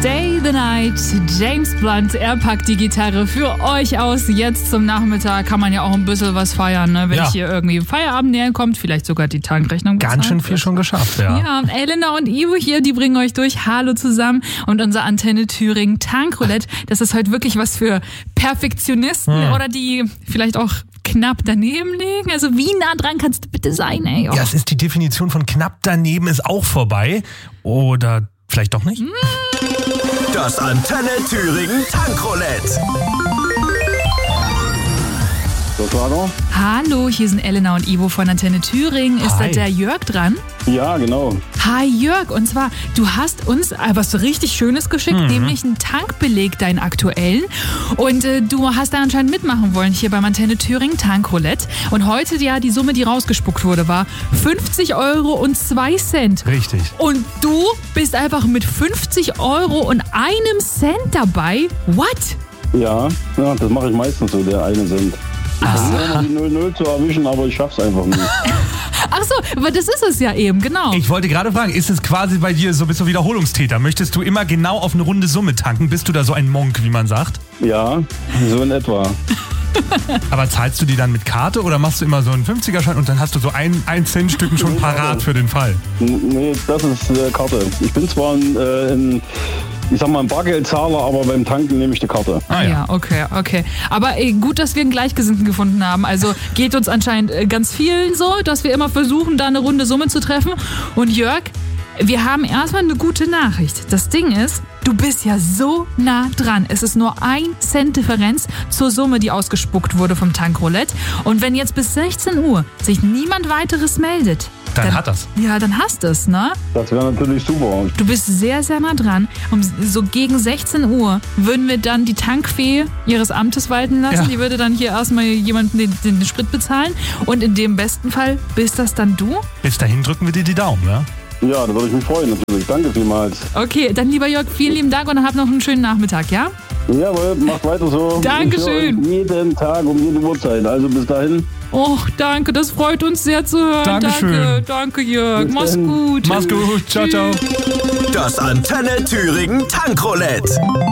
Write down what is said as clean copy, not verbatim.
Stay the Night, James Blunt, er packt die Gitarre für euch aus. Jetzt zum Nachmittag kann man ja auch ein bisschen was feiern, ne? Wenn hier irgendwie Feierabend näher kommt, vielleicht sogar die Tankrechnung bezahlt. Ganz schön viel schon geschafft, ja. Ja, Elena und Ivo hier, die bringen euch durch. Hallo zusammen. Und unser Antenne Thüringen Tankroulette, das ist heute wirklich was für Perfektionisten oder die vielleicht auch knapp daneben liegen. Also wie nah dran kannst du bitte sein, ey? Oh. Ja, es ist die Definition von knapp daneben ist auch vorbei. Oder vielleicht doch nicht? Das Antenne Thüringen Tankroulette. Hallo, hier sind Elena und Ivo von Antenne Thüringen. Ist da der Jörg dran? Ja, genau. Hi Jörg, und zwar, du hast uns was richtig Schönes geschickt, nämlich einen Tankbeleg, deinen aktuellen. Und du hast da anscheinend mitmachen wollen hier beim Antenne Thüringen Tankroulette. Und heute, ja, die Summe, die rausgespuckt wurde, war 50,02 €. Richtig. Und du bist einfach mit 50,01 € dabei? What? Ja, das mache ich meistens so, der eine Cent. Ich versuche die 0-0 zu erwischen, aber ich schaff's einfach nicht. Ach so, aber das ist es ja eben, genau. Ich wollte gerade fragen, ist es quasi bei dir so, bist du Wiederholungstäter? Möchtest du immer genau auf eine runde Summe tanken? Bist du da so ein Monk, wie man sagt? Ja, so in etwa. Aber zahlst du die dann mit Karte oder machst du immer so einen 50er-Schein und dann hast du so ein Cent-Stücken schon parat für den Fall? Nee, das ist Karte. Ich bin zwar ein Bargeldzahler, aber beim Tanken nehme ich die Karte. Ja, okay. Aber gut, dass wir einen Gleichgesinnten gefunden haben. Also geht uns anscheinend ganz vielen so, dass wir immer versuchen, da eine runde Summe zu treffen. Und Jörg, wir haben erstmal eine gute Nachricht. Das Ding ist, du bist ja so nah dran. Es ist nur 1 Cent Differenz zur Summe, die ausgespuckt wurde vom Tankroulette. Und wenn jetzt bis 16 Uhr sich niemand weiteres meldet, dann hat das. Ja, dann hast du es, ne? Das wäre natürlich super. Du bist sehr, sehr nah dran. So gegen 16 Uhr würden wir dann die Tankfee ihres Amtes walten lassen. Ja. Die würde dann hier erstmal jemanden den Sprit bezahlen. Und in dem besten Fall bist das dann du? Bis dahin drücken wir dir die Daumen, ja? Ja, da würde ich mich freuen natürlich. Danke vielmals. Okay, dann lieber Jörg, vielen lieben Dank und dann habt noch einen schönen Nachmittag, ja? Jawohl, macht weiter so. Dankeschön. Ich höre euch jeden Tag um jede Uhrzeit. Also bis dahin. Oh, danke, das freut uns sehr zu hören. Dankeschön. Danke Jörg. Bis Mach's dahin. gut. Mach's gut. Ciao, ciao. Das Antenne Thüringen Tankroulette.